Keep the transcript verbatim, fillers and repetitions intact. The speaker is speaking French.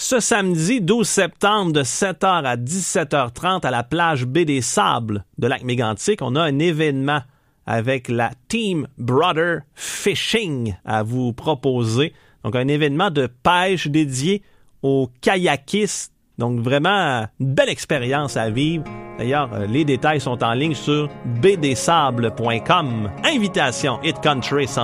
ce samedi douze septembre de sept heures à dix-sept heures trente à la plage Baie des Sables de Lac-Mégantic, on a un événement avec la Team Brother Fishing à vous proposer. Donc, un événement de pêche dédié aux kayakistes. Donc, vraiment, une belle expérience à vivre. D'ailleurs, les détails sont en ligne sur baie des sables point com. Invitation Hit Country